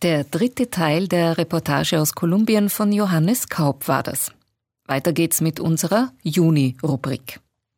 Der dritte Teil der Reportage aus Kolumbien von Johannes Kaup war das. Weiter geht's mit unserer Juni-Rubrik.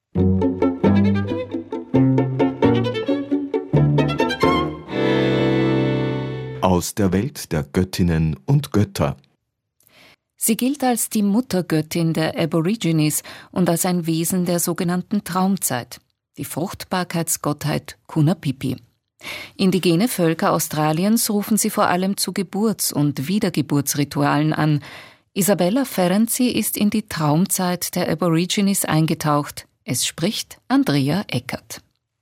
Aus der Welt der Göttinnen und Götter. Sie gilt als die Muttergöttin der Aborigines und als ein Wesen der sogenannten Traumzeit, die Fruchtbarkeitsgottheit Kunapipi. Indigene Völker Australiens rufen sie vor allem zu Geburts- und Wiedergeburtsritualen an. Isabella Ferenczi ist in die Traumzeit der Aborigines eingetaucht. Es spricht Andrea Eckert.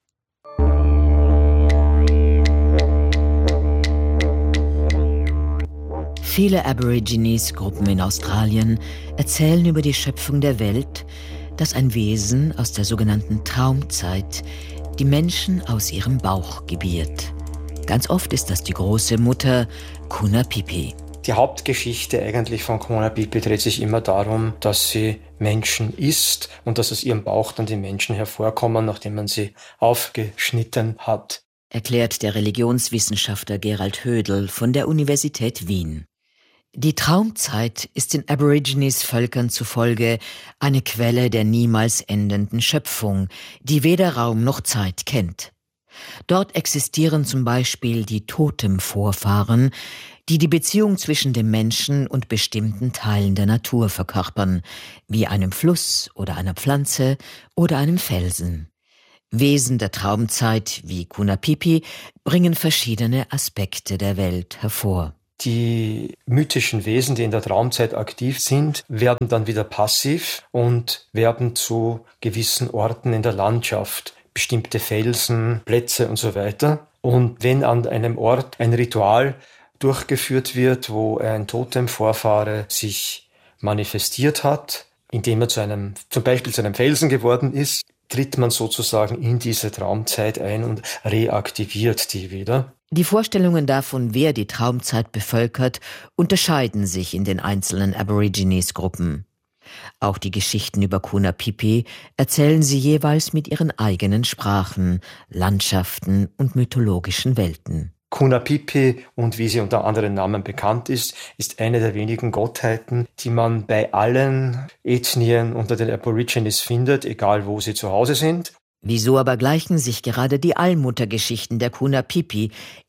Viele Aborigines-Gruppen in Australien erzählen über die Schöpfung der Welt, dass ein Wesen aus der sogenannten Traumzeit die Menschen aus ihrem Bauch gebiert. Ganz oft ist das die große Mutter Kunapipi. Die Hauptgeschichte eigentlich von Kunapipi dreht sich immer darum, dass sie Menschen isst und dass aus ihrem Bauch dann die Menschen hervorkommen, nachdem man sie aufgeschnitten hat. Erklärt der Religionswissenschaftler Gerald Hödel von der Universität Wien. Die Traumzeit ist den Aborigines-Völkern zufolge eine Quelle der niemals endenden Schöpfung, die weder Raum noch Zeit kennt. Dort existieren zum Beispiel die Totemvorfahren, die die Beziehung zwischen dem Menschen und bestimmten Teilen der Natur verkörpern, wie einem Fluss oder einer Pflanze oder einem Felsen. Wesen der Traumzeit wie Kunapipi bringen verschiedene Aspekte der Welt hervor. Die mythischen Wesen, die in der Traumzeit aktiv sind, werden dann wieder passiv und werden zu gewissen Orten in der Landschaft, bestimmte Felsen, Plätze und so weiter. Und wenn an einem Ort ein Ritual durchgeführt wird, wo ein Totemvorfahre sich manifestiert hat, indem er zum Beispiel zu einem Felsen geworden ist, tritt man sozusagen in diese Traumzeit ein und reaktiviert die wieder. Die Vorstellungen davon, wer die Traumzeit bevölkert, unterscheiden sich in den einzelnen Aborigines-Gruppen. Auch die Geschichten über Kunapipi erzählen sie jeweils mit ihren eigenen Sprachen, Landschaften und mythologischen Welten. Kunapipi, und wie sie unter anderen Namen bekannt ist eine der wenigen Gottheiten, die man bei allen Ethnien unter den Aborigines findet, egal wo sie zu Hause sind. Wieso aber gleichen sich gerade die Allmuttergeschichten der Kunapipi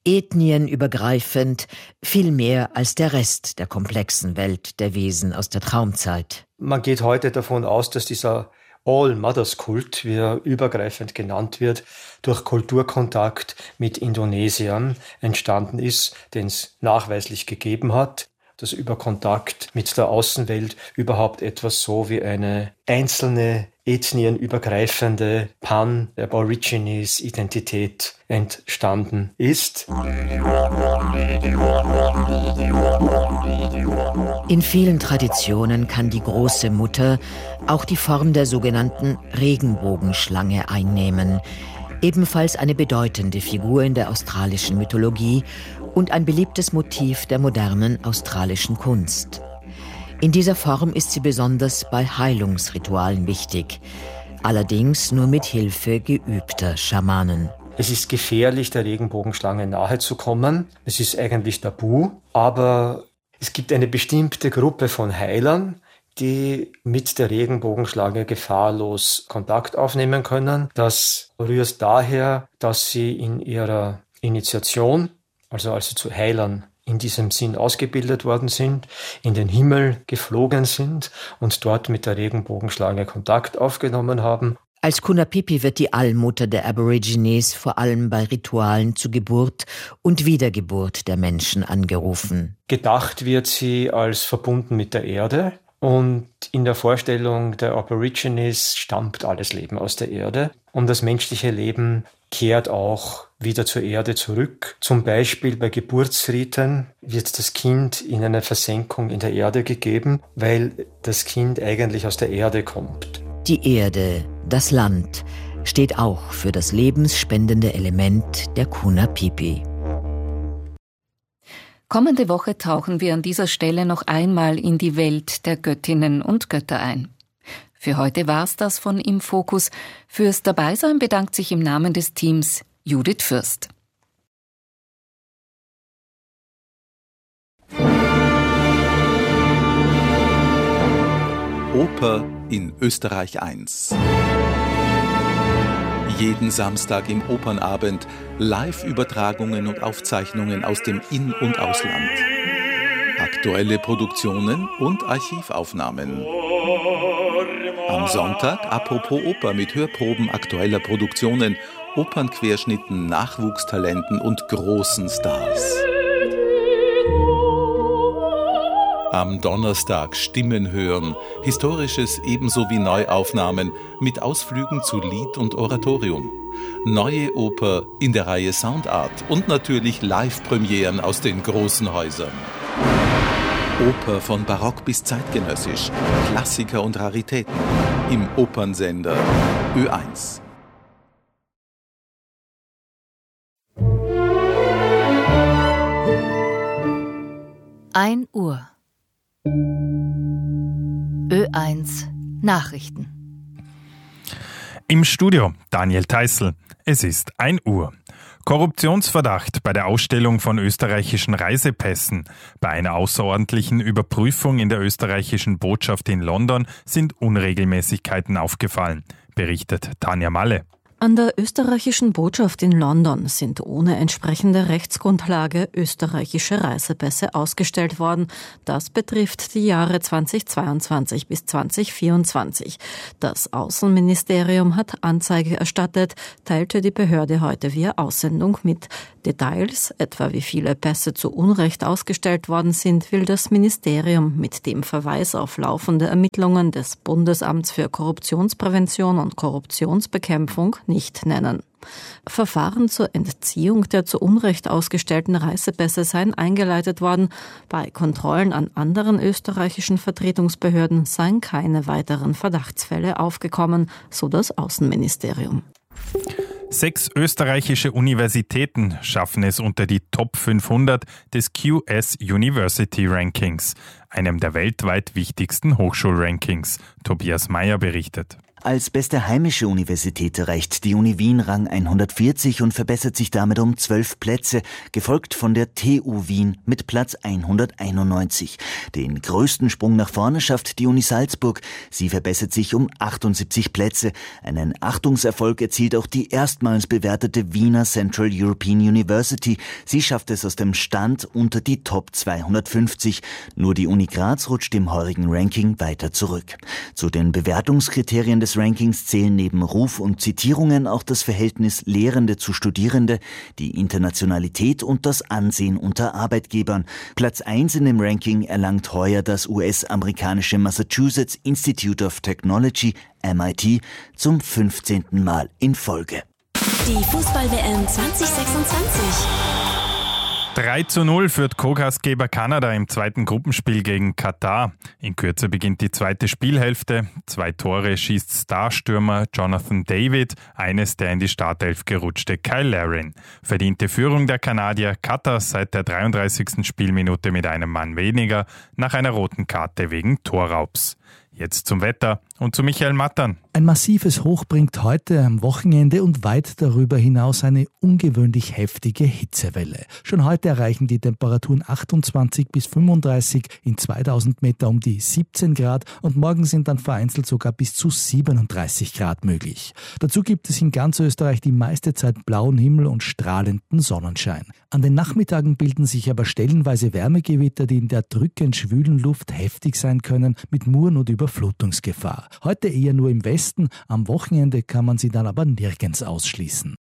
ethnienübergreifend viel mehr als der Rest der komplexen Welt der Wesen aus der Traumzeit? Man geht heute davon aus, dass dieser All-Mothers-Kult, wie er übergreifend genannt wird, durch Kulturkontakt mit Indonesiern entstanden ist, den es nachweislich gegeben hat, dass über Kontakt mit der Außenwelt überhaupt etwas so wie eine einzelne ethnienübergreifende Pan-Aborigines-Identität entstanden ist. In vielen Traditionen kann die große Mutter auch die Form der sogenannten Regenbogenschlange einnehmen, ebenfalls eine bedeutende Figur in der australischen Mythologie und ein beliebtes Motiv der modernen australischen Kunst. In dieser Form ist sie besonders bei Heilungsritualen wichtig, allerdings nur mit Hilfe geübter Schamanen. Es ist gefährlich, der Regenbogenschlange nahe zu kommen. Es ist eigentlich tabu, aber es gibt eine bestimmte Gruppe von Heilern, die mit der Regenbogenschlange gefahrlos Kontakt aufnehmen können. Das rührt daher, dass sie in ihrer Initiation, also als sie zu Heilern in diesem Sinn ausgebildet worden sind, in den Himmel geflogen sind und dort mit der Regenbogenschlange Kontakt aufgenommen haben. Als Kunapipi wird die Allmutter der Aborigines vor allem bei Ritualen zur Geburt und Wiedergeburt der Menschen angerufen. Gedacht wird sie als verbunden mit der Erde. Und in der Vorstellung der Aborigines stammt alles Leben aus der Erde. Und das menschliche Leben kehrt auch wieder zur Erde zurück. Zum Beispiel bei Geburtsriten wird das Kind in eine Versenkung in der Erde gegeben, weil das Kind eigentlich aus der Erde kommt. Die Erde, das Land, steht auch für das lebensspendende Element der Kunapipi. Kommende Woche tauchen wir an dieser Stelle noch einmal in die Welt der Göttinnen und Götter ein. Für heute war's das von Im Fokus. Fürs Dabeisein bedankt sich im Namen des Teams Judith Fürst. Oper in Österreich 1. Jeden Samstag im Opernabend Live-Übertragungen und Aufzeichnungen aus dem In- und Ausland. Aktuelle Produktionen und Archivaufnahmen. Am Sonntag Apropos Oper mit Hörproben aktueller Produktionen, Opernquerschnitten, Nachwuchstalenten und großen Stars. Am Donnerstag Stimmen hören, Historisches ebenso wie Neuaufnahmen mit Ausflügen zu Lied und Oratorium. Neue Oper in der Reihe Soundart und natürlich Live-Premieren aus den großen Häusern. Oper von Barock bis zeitgenössisch, Klassiker und Raritäten im Opernsender Ö1. 1 Uhr. Ö1 Nachrichten. Im Studio Daniel Theißl. Es ist 1 Uhr. Korruptionsverdacht bei der Ausstellung von österreichischen Reisepässen. Bei einer außerordentlichen Überprüfung in der österreichischen Botschaft in London sind Unregelmäßigkeiten aufgefallen, berichtet Tanja Malle. An der österreichischen Botschaft in London sind ohne entsprechende Rechtsgrundlage österreichische Reisepässe ausgestellt worden. Das betrifft die Jahre 2022 bis 2024. Das Außenministerium hat Anzeige erstattet, teilte die Behörde heute via Aussendung mit. Details, etwa wie viele Pässe zu Unrecht ausgestellt worden sind, will das Ministerium mit dem Verweis auf laufende Ermittlungen des Bundesamts für Korruptionsprävention und Korruptionsbekämpfung nicht nennen. Verfahren zur Entziehung der zu Unrecht ausgestellten Reisepässe seien eingeleitet worden. Bei Kontrollen an anderen österreichischen Vertretungsbehörden seien keine weiteren Verdachtsfälle aufgekommen, so das Außenministerium. 6 österreichische Universitäten schaffen es unter die Top 500 des QS University Rankings, einem der weltweit wichtigsten Hochschulrankings. Tobias Meyer berichtet. Als beste heimische Universität erreicht die Uni Wien Rang 140 und verbessert sich damit um 12 Plätze, gefolgt von der TU Wien mit Platz 191. Den größten Sprung nach vorne schafft die Uni Salzburg. Sie verbessert sich um 78 Plätze. Einen Achtungserfolg erzielt auch die erstmals bewertete Wiener Central European University. Sie schafft es aus dem Stand unter die Top 250. Nur die Uni Graz rutscht im heurigen Ranking weiter zurück. Zu den Bewertungskriterien des Rankings zählen neben Ruf und Zitierungen auch das Verhältnis Lehrende zu Studierende, die Internationalität und das Ansehen unter Arbeitgebern. Platz 1 in dem Ranking erlangt heuer das US-amerikanische Massachusetts Institute of Technology, MIT, zum 15. Mal in Folge. Die Fußball-WM 2026. 3:0 führt Co-Gastgeber Kanada im zweiten Gruppenspiel gegen Katar. In Kürze beginnt die zweite Spielhälfte. 2 Tore schießt Starstürmer Jonathan David, eines der in die Startelf gerutschte Kyle Larin. Verdiente Führung der Kanadier, Katar seit der 33. Spielminute mit einem Mann weniger, nach einer roten Karte wegen Torraubs. Jetzt zum Wetter und zu Michael Mattern. Ein massives Hoch bringt heute am Wochenende und weit darüber hinaus eine ungewöhnlich heftige Hitzewelle. Schon heute erreichen die Temperaturen 28 bis 35, in 2000 Meter um die 17 Grad und morgen sind dann vereinzelt sogar bis zu 37 Grad möglich. Dazu gibt es in ganz Österreich die meiste Zeit blauen Himmel und strahlenden Sonnenschein. An den Nachmittagen bilden sich aber stellenweise Wärmegewitter, die in der drückend schwülen Luft heftig sein können, mit Muren und Überflutungsgefahr. Heute eher nur im Westen, am Wochenende kann man sie dann aber nirgends ausschließen.